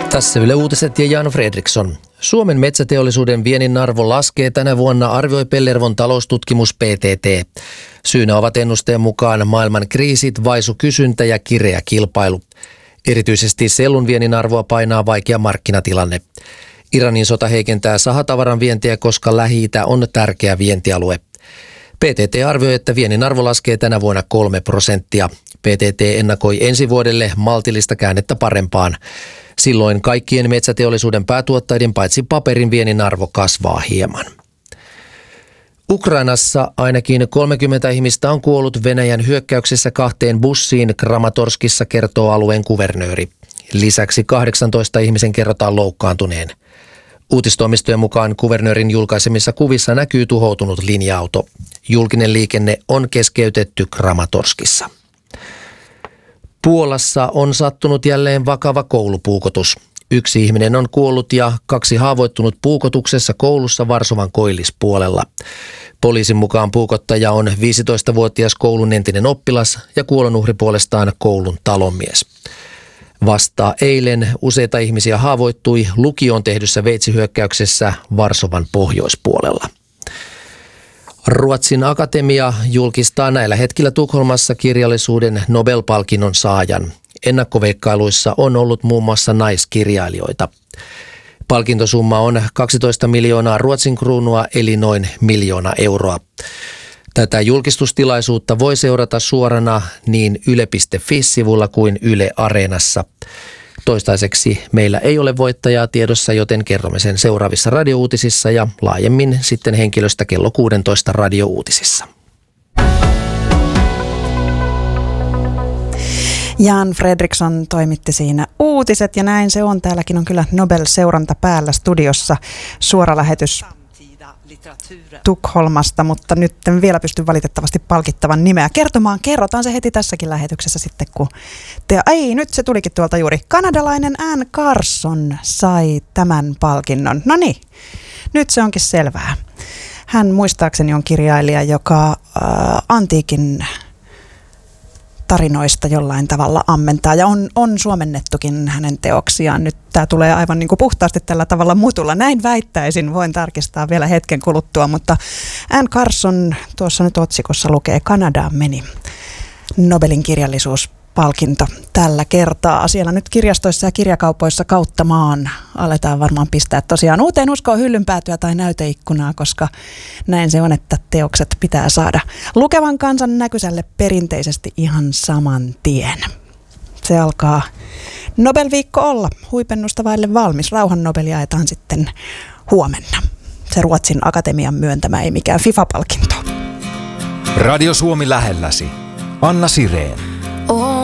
Tässä Yle Uutiset ja Jan Fredriksson. Suomen metsäteollisuuden viennin arvo laskee tänä vuonna, arvioi Pellervon taloustutkimus PTT. Syynä ovat ennusteen mukaan maailman kriisit, vaisu kysyntä ja kireä kilpailu. Erityisesti sellun viennin arvoa painaa vaikea markkinatilanne. Iranin sota heikentää sahatavaran vientiä, koska Lähi-Itä on tärkeä vientialue. PTT arvioi, että viennin arvo laskee tänä vuonna 3%. PTT ennakoi ensi vuodelle maltillista käännettä parempaan. Silloin kaikkien metsäteollisuuden päätuottajien paitsi paperin viennin arvo kasvaa hieman. Ukrainassa ainakin 30 ihmistä on kuollut Venäjän hyökkäyksessä 2 bussiin Kramatorskissa, kertoo alueen kuvernööri. Lisäksi 18 ihmisen kerrotaan loukkaantuneen. Uutistoimistojen mukaan kuvernöörin julkaisemissa kuvissa näkyy tuhoutunut linja-auto. Julkinen liikenne on keskeytetty Kramatorskissa. Puolassa on sattunut jälleen vakava koulupuukotus. 1 ihminen on kuollut ja 2 haavoittunut puukotuksessa koulussa Varsovan koillispuolella. Poliisin mukaan puukottaja on 15-vuotias koulun entinen oppilas ja kuolonuhri puolestaan koulun talonmies. Vasta eilen useita ihmisiä haavoittui lukioon tehdyssä veitsihyökkäyksessä Varsovan pohjoispuolella. Ruotsin Akatemia julkistaa näillä hetkillä Tukholmassa kirjallisuuden Nobel-palkinnon saajan. Ennakkoveikkailuissa on ollut muun muassa naiskirjailijoita. Palkintosumma on 12 miljoonaa Ruotsin kruunua eli noin 1 miljoona euroa. Tätä julkistustilaisuutta voi seurata suorana niin yle.fi-sivulla kuin Yle Areenassa. Toistaiseksi meillä ei ole voittajaa tiedossa, joten kerromme sen seuraavissa radiouutisissa ja laajemmin sitten henkilöstä kello 16 radiouutisissa. Jan Fredriksson toimitti siinä uutiset ja näin se on. Täälläkin on kyllä Nobel-seuranta päällä studiossa. Suora lähetys Tukholmasta, mutta nyt en vielä pysty valitettavasti palkittavan nimeä kertomaan. Kerrotaan se heti tässäkin lähetyksessä sitten, kun nyt se tulikin tuolta juuri. Kanadalainen Anne Carson sai tämän palkinnon. No niin, nyt se onkin selvää. Hän muistaakseni on kirjailija, joka antiikin tarinoista jollain tavalla ammentaa ja on suomennettukin hänen teoksiaan. Nyt tämä tulee aivan niin kuin puhtaasti tällä tavalla mutulla. Näin väittäisin, voin tarkistaa vielä hetken kuluttua, mutta Anne Carson tuossa nyt otsikossa lukee Kanadaan meni Nobelin kirjallisuuspalkinto tällä kertaa. Siellä nyt kirjastoissa ja kirjakaupoissa kautta maan aletaan varmaan pistää tosiaan uuteen uskoon hyllynpäätyä tai näyteikkunaa, koska näin se on, että teokset pitää saada lukevan kansan näkysälle perinteisesti ihan saman tien. Se alkaa Nobel-viikko olla huipennusta vaille valmis. Rauhan Nobel jaetaan sitten huomenna. Se Ruotsin Akatemian myöntämä, ei mikään FIFA-palkinto. Radio Suomi lähelläsi. Anna Sireen.